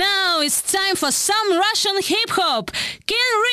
Now it's time for some Russian hip hop. Get